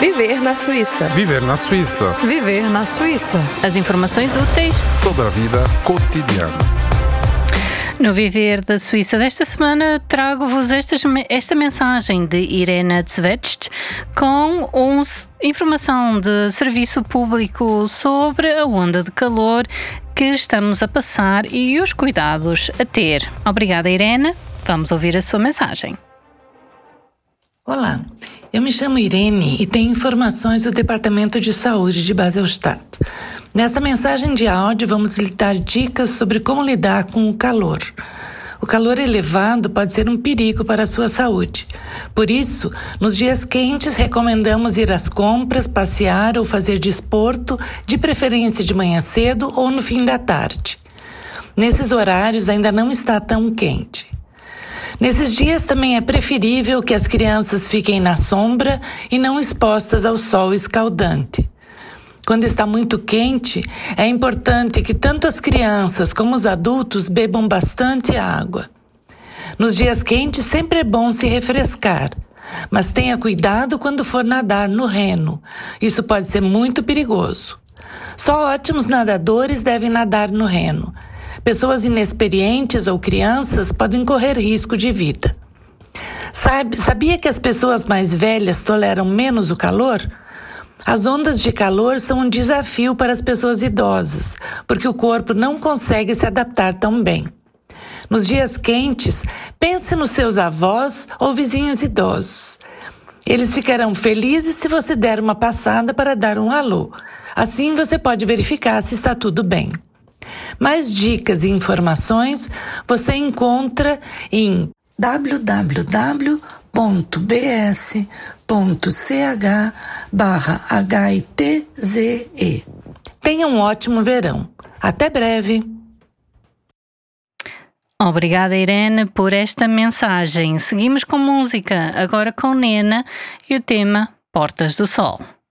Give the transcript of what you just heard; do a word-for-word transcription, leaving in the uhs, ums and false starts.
Viver na Suíça. Viver na Suíça. Viver na Suíça. As informações úteis Sobre a vida cotidiana. no Viver da Suíça desta semana. Trago-vos esta, esta mensagem de Irena Tzvetsch com uma informação de serviço público sobre a onda de calor que estamos a passar e os cuidados a ter. Obrigada, Irena. Vamos ouvir a sua mensagem. Olá, eu me chamo Irene e tenho informações do Departamento de Saúde de Basel-Stadt. Nesta mensagem de áudio vamos lhe dar dicas sobre como lidar com o calor. O calor elevado pode ser um perigo para a sua saúde. Por isso, nos dias quentes recomendamos ir às compras, passear ou fazer desporto, de preferência de manhã cedo ou no fim da tarde. Nesses horários ainda não está tão quente. Nesses dias também é preferível que as crianças fiquem na sombra e não expostas ao sol escaldante. Quando está muito quente, é importante que tanto as crianças como os adultos bebam bastante água. Nos dias quentes sempre é bom se refrescar, mas tenha cuidado quando for nadar no Reno. Isso pode ser muito perigoso. Só ótimos nadadores devem nadar no Reno. Pessoas inexperientes ou crianças podem correr risco de vida. Sabe, sabia que as pessoas mais velhas toleram menos o calor? As ondas de calor são um desafio para as pessoas idosas, porque o corpo não consegue se adaptar tão bem. Nos dias quentes, pense nos seus avós ou vizinhos idosos. Eles ficarão felizes se você der uma passada para dar um alô. Assim você pode verificar se está tudo bem. Mais dicas e informações você encontra em w w w ponto b s ponto c h barra h i t z e. Tenha um ótimo verão. Até breve! Obrigada, Irene, por esta mensagem. Seguimos com música, agora com Nena e o tema Portas do Sol.